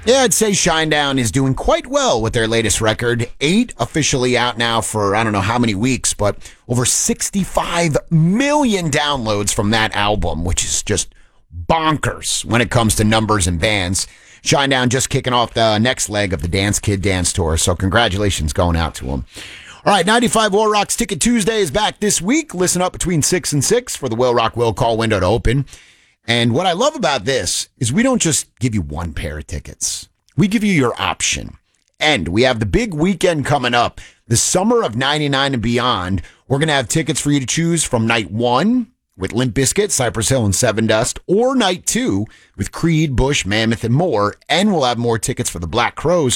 Yeah, I'd say Shinedown is doing quite well with their latest record. 8 officially out now for I don't know how many weeks, but over 65 million downloads from that album, which is just bonkers when it comes to numbers and bands. Shinedown just kicking off the next leg of the Dance Kid Dance Tour, so congratulations going out to them. All right, 95 Will Rock's Ticket Tuesday is back this week. Listen up between 6 and 6 for the Will Rock Will Call window to open. And what I love about this is we don't just give you one pair of tickets. We give you your option. And we have the big weekend coming up, the summer of 99 and beyond. We're going to have tickets for you to choose from night 1 with Limp Bizkit, Cypress Hill, and Seven Dust, or night 2 with Creed, Bush, Mammoth, and more. And we'll have more tickets for the Black Crowes